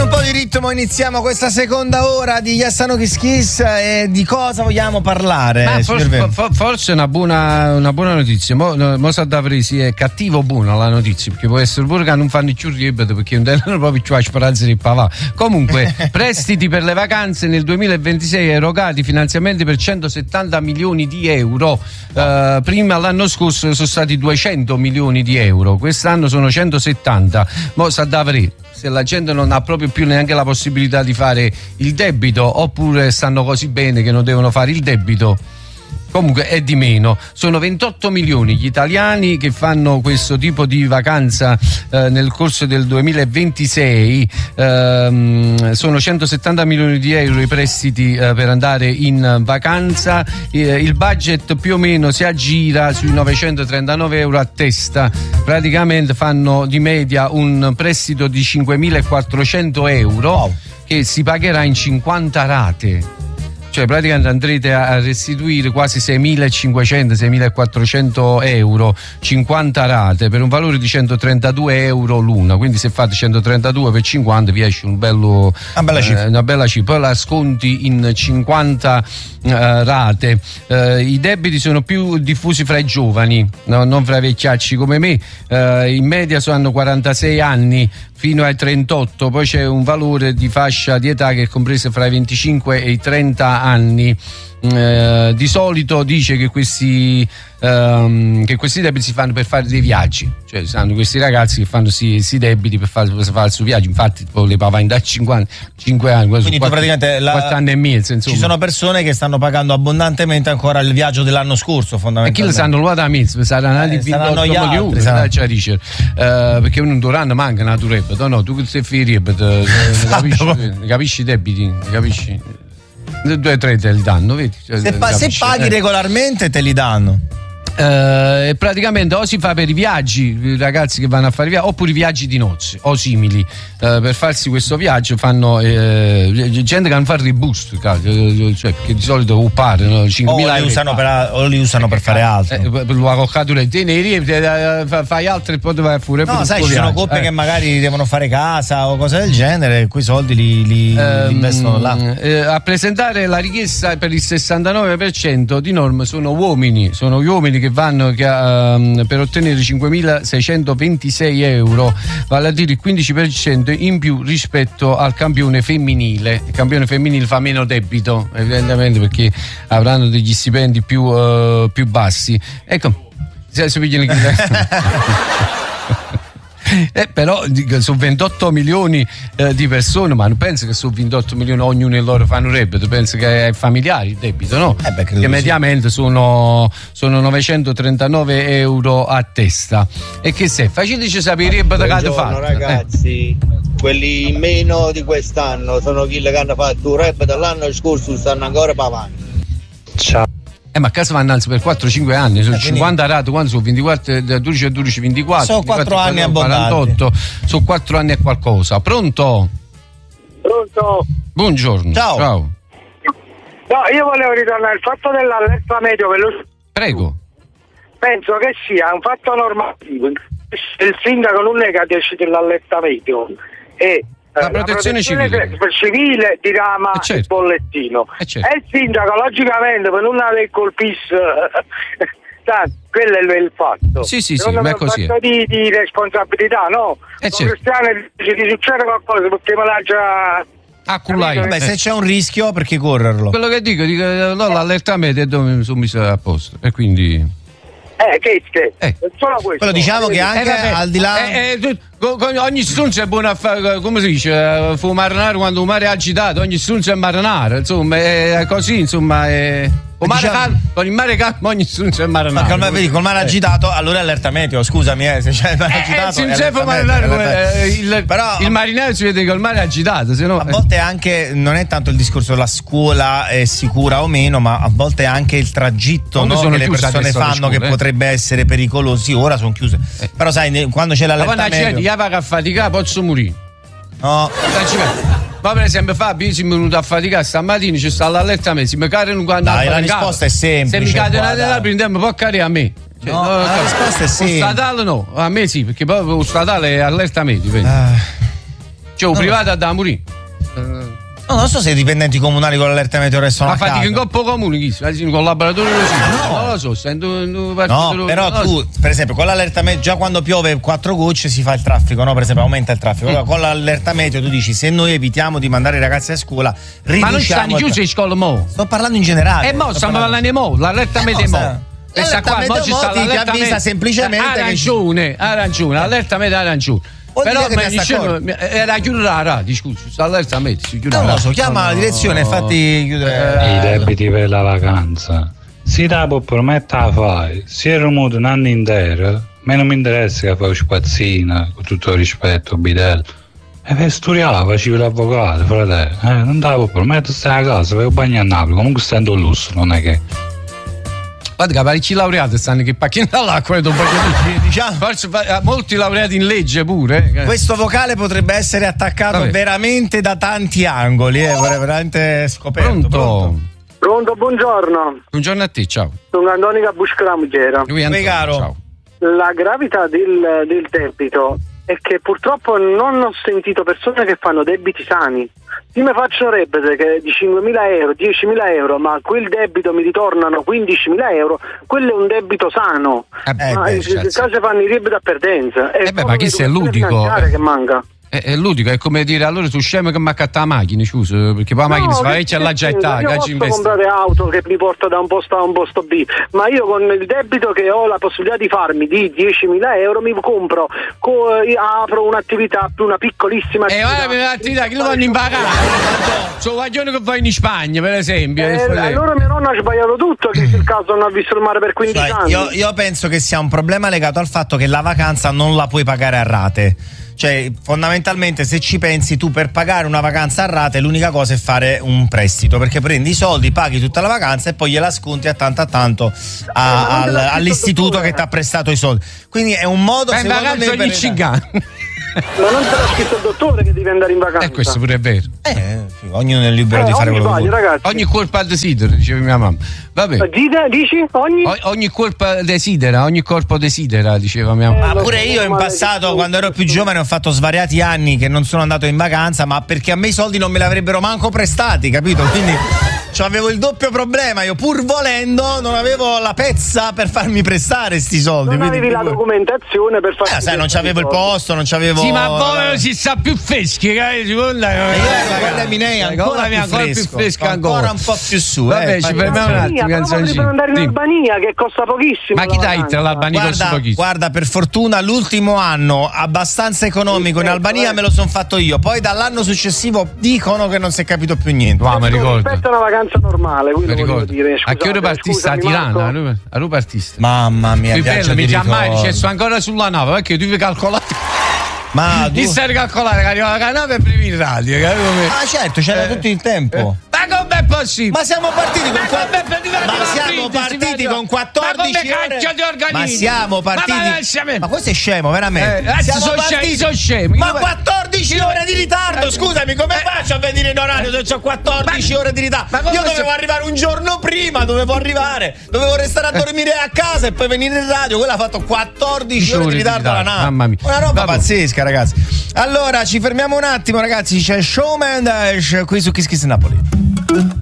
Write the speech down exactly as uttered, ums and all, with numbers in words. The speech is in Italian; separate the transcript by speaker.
Speaker 1: po' di ritmo iniziamo questa seconda ora di Yassano Kiss Kiss. E di cosa vogliamo parlare?
Speaker 2: Ma forse, for, forse una buona, una buona notizia. Mo, mo sa da presi è cattivo o buona la notizia, perché può essere pure che non fanno i ciurriebete, perché non hanno proprio la speranza di pavà. Comunque prestiti per le vacanze nel duemilaventisei erogati, finanziamenti per centosettanta milioni di euro. Uh, prima l'anno scorso sono stati duecento milioni di euro, quest'anno sono centosettanta. Mo sa da presi se la gente non ha proprio più neanche la possibilità di fare il debito, oppure stanno così bene che non devono fare il debito. Comunque è di meno, sono ventotto milioni gli italiani che fanno questo tipo di vacanza eh, nel corso del duemilaventisei, ehm, sono centosettanta milioni di euro i prestiti eh, per andare in vacanza, eh, il budget più o meno si aggira sui novecentotrentanove euro a testa, praticamente fanno di media un prestito di cinquemilaquattrocento euro wow. che si pagherà in cinquanta rate. Cioè praticamente andrete a restituire quasi seimilacinquecento seimilaquattrocento euro, cinquanta rate per un valore di centotrentadue euro l'una, quindi se fate centotrentadue per cinquanta vi esce un bello, una bella cifra, eh, una bella cifra. Poi la sconti in cinquanta eh, rate. Eh, i debiti sono più diffusi fra i giovani, no? Non fra i vecchiacci come me, eh, in media hanno quarantasei anni fino ai trentotto, poi c'è un valore di fascia di età che è compreso fra i venticinque e i trenta anni. Eh, di solito dice che questi ehm, che questi debiti si fanno per fare dei viaggi, cioè sanno questi ragazzi che fanno questi debiti per fare, per fare il suo viaggio, infatti le pagano da cinquantacinque anni, quindi
Speaker 1: quattro, praticamente la,
Speaker 2: quattro anni e mezzo, insomma. Ci
Speaker 1: sono persone che stanno pagando abbondantemente ancora il viaggio dell'anno scorso, fondamentalmente,
Speaker 2: e chi lo sanno lo da mezzo saranno andati eh, ventotto milioni, cioè, dice, uh, perché un durante manca naturebbe, no, no, tu che sei feriebbe, capisci, capisci i debiti, capisci? Due o tre te li danno, vedi?
Speaker 1: Se, pa- se paghi eh. regolarmente te li danno.
Speaker 2: Uh, praticamente o si fa per i viaggi, i ragazzi che vanno a fare i viaggi, oppure i viaggi di nozze o simili. Uh, per farsi questo viaggio fanno eh, gente che non fa il reboost, cioè, perché di solito o pare no? cinquemila
Speaker 1: o li usano per, o li usano per fare altro,
Speaker 2: eh, per lo avvocato le teneri, fai altro e poi vai a fuori.
Speaker 1: No, sai, ci sono coppie eh. che magari devono fare casa o cose del genere, quei soldi li, li, um, li investono là.
Speaker 2: Eh, a presentare la richiesta per il sessantanove per cento di norma sono uomini, sono gli uomini che vanno che, um, per ottenere cinquemilaseicentoventisei euro, vale a dire il quindici per cento in più rispetto al campione femminile. Il campione femminile fa meno debito, evidentemente, perché avranno degli stipendi più, uh, più bassi. Ecco, se si pigliano Eh, però sono ventotto milioni eh, di persone, ma non penso che su ventotto milioni ognuno di loro fanno debito, penso che è familiare il debito, no?
Speaker 1: Eh beh,
Speaker 2: che mediamente sono, sono novecentotrentanove euro a testa. E che se faceteci sapere il debito che fate,
Speaker 3: ragazzi, eh. quelli meno di quest'anno sono quelli che hanno fatto un rap dell'anno scorso, stanno ancora per avanti. Ciao.
Speaker 2: Eh, ma a casa vanno anzi per quattro cinque anni, sono eh, cinquanta rate, quando sono ventiquattro, dodici e dodici, ventiquattro.
Speaker 1: Sono quattro anni abbondanti.
Speaker 2: quarantotto, sono quattro anni e qualcosa. Pronto?
Speaker 4: Pronto?
Speaker 2: Buongiorno.
Speaker 1: Ciao.
Speaker 2: Ciao.
Speaker 4: No, io volevo ritornare al fatto dell'allerta meteo. Lo...
Speaker 2: Prego.
Speaker 4: Penso che sia un fatto normativo. Il sindaco non è che ha deciso l'allerta meteo. E
Speaker 2: La protezione,
Speaker 4: la protezione
Speaker 2: civile
Speaker 4: civile dirama
Speaker 2: eh certo.
Speaker 4: il bollettino
Speaker 2: eh certo.
Speaker 4: e il sindaco logicamente per non avere colpis quello è il fatto.
Speaker 2: Sì sì sì, ma è così.
Speaker 4: Un fatto di, di responsabilità, no?
Speaker 2: Eh
Speaker 4: certo. Cristiano dice ti succede qualcosa perché me l'ha già
Speaker 2: ah, cullai.
Speaker 1: Beh, se c'è un rischio perché correrlo?
Speaker 2: Quello che dico, dico no, l'allerta meteo dove sono messo a posto e quindi
Speaker 4: Eh, che che?
Speaker 2: Eh.
Speaker 4: Solo questo.
Speaker 1: Quello diciamo che anche
Speaker 2: eh,
Speaker 1: al di là
Speaker 2: eh, eh, tu, con, ogni stronzo è buono a fare, come si dice, fu marinare quando il mare è agitato, ogni stronzo è marinare, insomma, è così, insomma, è con, mare diciamo, calmo, con il mare calmo ogni stronzo è marinare.
Speaker 1: Ma vedi, col mare agitato, allora è allerta meteo, scusami, eh, se c'è il mare agitato.
Speaker 2: Eh, eh, se marinare, come, eh, il,
Speaker 1: però,
Speaker 2: il marinaro si vede che il mare è agitato, se no,
Speaker 1: a volte anche non è tanto il discorso della scuola è sicura o meno, ma a volte è anche il tragitto, no, che le persone fanno scuole, che eh. potrebbe essere pericoloso. Sì, ora sono chiuse. Eh. Però sai, quando c'è l'allerta meteo,
Speaker 2: io vado a faticare, posso morire.
Speaker 1: No.
Speaker 2: Ma per esempio Fabio, io sono venuto a faticare stamattina, c'è sta l'allerta meteo, se mi cadono quando
Speaker 1: Dai, la risposta è semplice.
Speaker 2: Se mi cade una della prendiamo può cadere a me. Cioè,
Speaker 1: no,
Speaker 2: no,
Speaker 1: la no, risposta è semplice.
Speaker 2: Statale no, a me sì, perché poi lo statale è allerta meteo.
Speaker 1: Ah.
Speaker 2: Cioè, un privato da morire.
Speaker 1: No, non so se i dipendenti comunali con l'allerta meteo restano
Speaker 2: ma
Speaker 1: a casa.
Speaker 2: Ma fatti che in coppa comune, chi? Un collaboratore così? No, non lo so, sento un
Speaker 1: partito. No, però no, tu, per esempio, con l'allerta meteo, già quando piove quattro gocce si fa il traffico, no? Per esempio, aumenta il traffico. Mm. Con l'allerta meteo tu dici, se noi evitiamo di mandare i ragazzi a scuola, riduciamo.
Speaker 2: Ma non stanno chiusi in scuola mo?
Speaker 1: Sto parlando in generale.
Speaker 2: E mo, stiamo parlando di mo, l'allerta meteo
Speaker 1: eh,
Speaker 2: mo. Questa qua, mo ci sta l'allerta meteo.
Speaker 1: Semplicemente
Speaker 2: ha ragione, ha ragione, l'allerta meteo ha ragione. Però ma era chiudere la radio, scusa, all'allerta meteo si chiude.
Speaker 1: Non lo so, chiama la direzione e fatti chiudere.
Speaker 5: I debiti per la vacanza. Si da può permettere a fare, si è remoto un anno intero, a me non mi interessa che fai spazzina, con tutto il rispetto, bidello. E per studiare, facevi l'avvocato, fratello. Eh, non devo permettere, stai a casa, vai a bagno a Napoli, comunque stai in lusso, non è che.
Speaker 2: Guarda che parecchi laureati stanno che pacchinano l'acqua dopo che diciamo, forse molti laureati in legge pure. Eh.
Speaker 1: Questo vocale potrebbe essere attaccato Vabbè. veramente da tanti angoli, eh, veramente scoperto.
Speaker 2: Pronto?
Speaker 1: Pronto?
Speaker 4: Pronto, buongiorno.
Speaker 2: Buongiorno a te, ciao.
Speaker 4: Sono Antonica Buscramugera.
Speaker 2: Lui Antonio, caro. Ciao.
Speaker 4: La gravità del, del debito è che purtroppo non ho sentito persone che fanno debiti sani. Io mi faccio repete che di cinquemila euro, diecimila euro, ma quel debito mi ritornano quindicimila euro, quello è un debito sano.
Speaker 2: Eh,
Speaker 4: ma
Speaker 2: beh,
Speaker 4: in caso fanno i debiti a perdenza.
Speaker 2: Eh beh, ma chi sei ludico?
Speaker 4: Che manca.
Speaker 2: È, è ludico, è come dire allora tu scemo che mi accatta la macchina, scusa, perché poi la macchina no, si fa vecchia alla gietta.
Speaker 4: Io posso comprare auto che mi porta da un posto A a un posto B, ma io con il debito che ho la possibilità di farmi di diecimila euro mi compro, co- apro un'attività, una piccolissima attività.
Speaker 2: E ora un'attività che lo vanno in vacanza. Sono guaglione che vai in Spagna, per esempio.
Speaker 4: Eh, allora mia nonna ha sbagliato tutto, che nel caso non ha visto il mare per quindici
Speaker 1: Sai,
Speaker 4: anni.
Speaker 1: Io, io penso che sia un problema legato al fatto che la vacanza non la puoi pagare a rate. Cioè, fondamentalmente, se ci pensi, tu per pagare una vacanza a rate l'unica cosa è fare un prestito, perché prendi i soldi, paghi tutta la vacanza e poi gliela sconti a tanto a tanto a, al, all'istituto che ti ha prestato i soldi. Quindi è un modo,
Speaker 2: Beh,
Speaker 1: secondo me,
Speaker 2: ogni cigano.
Speaker 4: Ma non te l'ha scritto il dottore che devi andare in vacanza.
Speaker 2: E questo pure è vero.
Speaker 1: Eh, ognuno è libero
Speaker 4: eh,
Speaker 1: di fare quello che vuole.
Speaker 4: Ragazzi.
Speaker 2: Ogni colpa desidera, diceva mia mamma. Vabbè.
Speaker 4: Dici? Ogni?
Speaker 2: O- ogni colpa desidera, ogni corpo desidera, diceva mia mamma.
Speaker 1: Ma eh, pure io in passato, quando ero più giovane, ho fatto svariati anni che non sono andato in vacanza, ma perché a me i soldi non me li avrebbero manco prestati, capito? Quindi avevo il doppio problema, io pur volendo non avevo la pezza per farmi prestare sti soldi.
Speaker 4: Non avevi la documentazione per farmi.
Speaker 1: Eh, sai, non c'avevo il posto, non c'avevo.
Speaker 2: Sì, ma voi si sta più freschi, capito?
Speaker 1: Guarda Minei ancora più fresco, più fresca ancora un po' più su.
Speaker 2: Vabbè,
Speaker 1: eh,
Speaker 2: ci fermiamo un attimo,
Speaker 4: canzoncino. andare in Albania che costa pochissimo.
Speaker 2: Ma chi dai tra l'Albania costa pochissimo?
Speaker 1: Guarda, per fortuna l'ultimo anno abbastanza economico in Albania me lo son fatto io. Poi dall'anno successivo dicono che non si è capito più niente.
Speaker 2: Ma mi ricordo.
Speaker 4: Aspetta una vacanza normale, quello volevo dire. Scusate,
Speaker 2: a che ora partista a Tirana? A ora partista.
Speaker 1: Mamma mia,
Speaker 2: mi bello, mi già mai dice ancora sulla nave, perché tu devi calcolare.
Speaker 1: Ma tu
Speaker 2: stai calcolare che arriva la nave e primi in radio, capito?
Speaker 1: Ah certo, c'era eh. tutto il tempo.
Speaker 2: Eh. Ma com'è possibile?
Speaker 1: Ma siamo partiti con
Speaker 2: ma
Speaker 1: quatt- ma siamo partiti con quattordici
Speaker 2: ma
Speaker 1: ore.
Speaker 2: Cacchio di
Speaker 1: ma siamo partiti. Ma, ma, ma questo è scemo, veramente.
Speaker 2: Eh,
Speaker 1: siamo
Speaker 2: sono
Speaker 1: partiti.
Speaker 2: Scemi, scemi.
Speaker 1: Ma quattordici io... ore di ritardo, eh. scusami, come eh. faccio a venire in orario se ho quattordici ma... ore di ritardo? Io dovevo so... arrivare un giorno prima, dovevo arrivare, dovevo restare a dormire a casa e poi venire in radio. Quella ha fatto quattordici ore di ritardo alla nave.
Speaker 2: Mamma mia.
Speaker 1: Una roba Vabbè. pazzesca, ragazzi. Allora, ci fermiamo un attimo, ragazzi. C'è Showman Dash qui su Kiss Kiss Napoli.